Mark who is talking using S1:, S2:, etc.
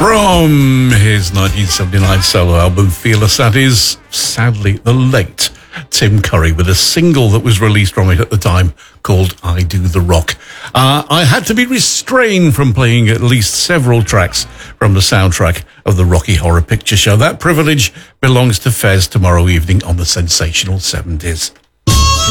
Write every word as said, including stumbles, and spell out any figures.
S1: From his nineteen seventy-nine solo album Fearless, that is sadly the late Tim Curry with a single that was released from it at the time called I Do the Rock. Uh, I had to be restrained from playing at least several tracks from the soundtrack of the Rocky Horror Picture Show. That privilege belongs to Fez tomorrow evening on the Sensational seventies.